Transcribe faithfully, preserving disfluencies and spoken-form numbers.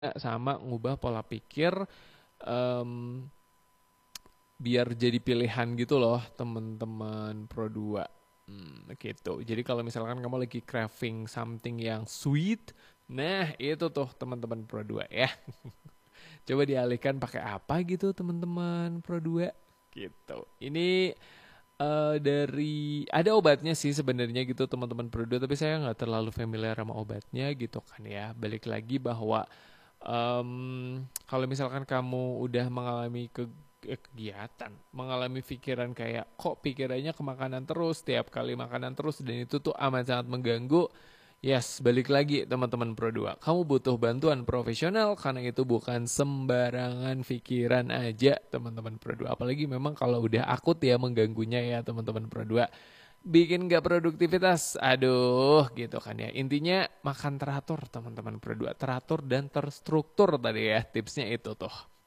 sama ngubah pola pikir em, biar jadi pilihan gitu loh teman-teman Pro dua. Hmm, gitu. Jadi kalau misalkan kamu lagi craving something yang sweet, nah itu tuh teman-teman Pro dua ya. Coba dialihkan pakai apa gitu teman-teman Pro dua gitu. Ini eh, dari ada obatnya sih sebenarnya gitu teman-teman Pro dua, tapi saya nggak terlalu familiar sama obatnya gitu kan ya. Balik lagi bahwa Em, kalau misalkan kamu udah mengalami ke eh, kegiatan, mengalami pikiran kayak kok pikirannya ke makanan terus, tiap kali makanan terus dan itu tuh amat sangat mengganggu. Yes, balik lagi teman-teman Pro dua. Kamu butuh bantuan profesional karena itu bukan sembarangan pikiran aja teman-teman Pro dua. Apalagi memang kalau udah akut ya mengganggunya ya teman-teman Pro dua, bikin gak produktivitas, aduh gitu kan ya. Intinya makan teratur teman-teman, berdua teratur dan terstruktur tadi ya, tipsnya itu tuh.